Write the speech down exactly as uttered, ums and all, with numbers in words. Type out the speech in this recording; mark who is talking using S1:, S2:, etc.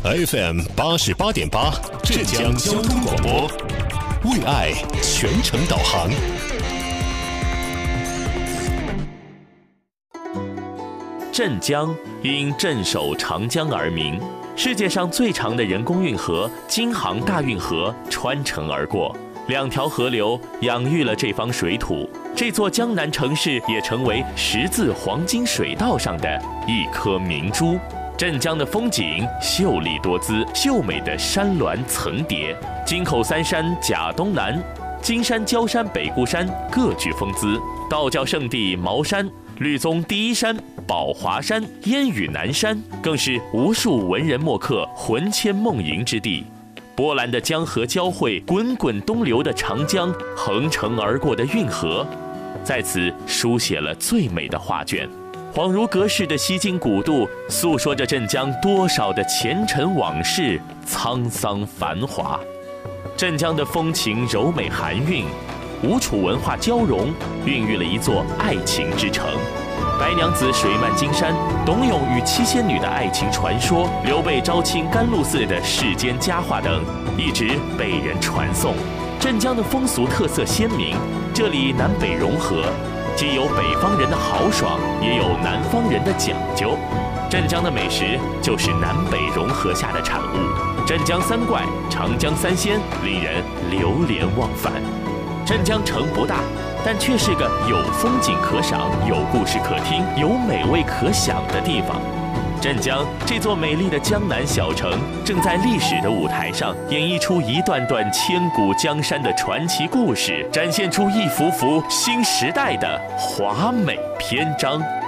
S1: F M 八十八点八，浙江交通广播，为爱全程导航。
S2: 镇江因镇守长江而名，世界上最长的人工运河京杭大运河穿城而过，两条河流养育了这方水土。这座江南城市也成为十字黄金水道上的一颗明珠。镇江的风景秀丽多姿，秀美的山峦层叠，京口三山甲东南、金山、焦山、北固山各具风姿。道教圣地茅山、律宗第一山宝华山、烟雨南山，更是无数文人墨客魂牵梦萦之地。波澜的江河交汇，滚滚东流的长江，横城而过的运河，在此书写了最美的画卷。恍如隔世的西京古渡，诉说着镇江多少的前尘往事，沧桑繁华。镇江的风情柔美含韵，吴楚文化交融，孕育了一座爱情之城。白娘子水漫金山，董永与七仙女的爱情传说，刘备招亲甘露寺的世间佳话等，一直被人传颂。镇江的风俗特色鲜明，这里南北融合，既有北方人的豪爽，也有南方人的讲究。镇江的美食就是南北融合下的产物。镇江三怪、长江三鲜，令人流连忘返。镇江城不大，但却是个有风景可赏、有故事可听、有美味可享的地方。镇江这座美丽的江南小城，正在历史的舞台上演绎出一段段千古江山的传奇故事，展现出一幅幅新时代的华美篇章。